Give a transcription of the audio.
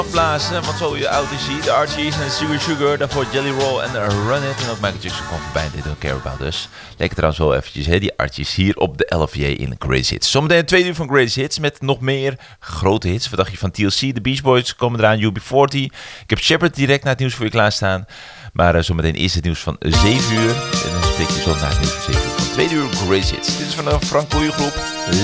afblazen, want zo je oud is hij. De Archies en Sugar Sugar, daarvoor Jelly Roll en Run It. En ook Michael Jackson kwam voorbij en They Don't Care About Us. Lekker trouwens wel eventjes, hè, die Archies hier op de LFJ in Greatest Hits. Zometeen een tweede uur van Greatest Hits met nog meer grote hits. Wat dacht je van TLC? De Beach Boys komen eraan, UB40. Ik heb Shepard direct na het nieuws voor je klaarstaan. Maar zometeen eerst het nieuws van 7 uur. En dan spreek je zo na het nieuws van 7 uur van 2 uur Greatest Hits. Dit is van de Frank Boeien Groep.